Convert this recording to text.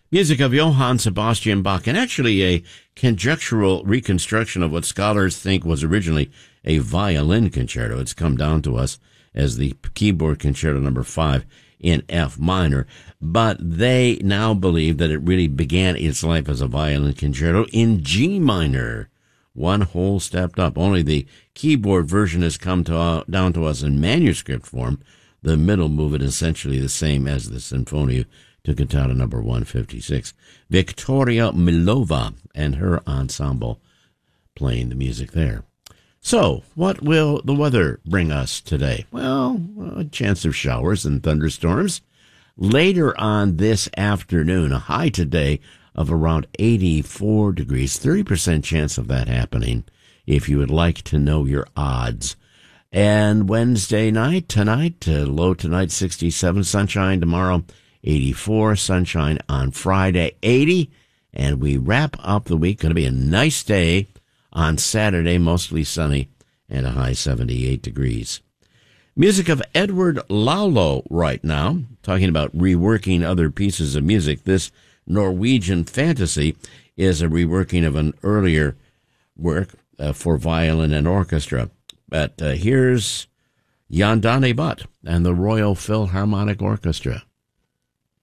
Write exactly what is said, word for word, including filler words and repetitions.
Music of Johann Sebastian Bach, and actually a conjectural reconstruction of what scholars think was originally a violin concerto. It's come down to us as the keyboard concerto number five in F minor, but they now believe that it really began its life as a violin concerto in G minor, one whole step up. Only the keyboard version has come to, uh, down to us in manuscript form. The middle movement is essentially the same as the Sinfonia to Cantata number one fifty-six. Victoria Milova and her ensemble playing the music there. So, what will the weather bring us today? Well, a chance of showers and thunderstorms. Later on this afternoon, a high today of around eighty-four degrees, thirty percent chance of that happening if you would like to know your odds. And Wednesday night, tonight, uh, low tonight, sixty-seven, sunshine tomorrow, eighty-four, sunshine on Friday, eighty, and we wrap up the week. Going to be a nice day on Saturday, mostly sunny, and a high seventy-eight degrees. Music of Edward Laulo right now, talking about reworking other pieces of music. This Norwegian fantasy is a reworking of an earlier work uh, for violin and orchestra. But uh, here's Jan Danny Butt and the Royal Philharmonic Orchestra.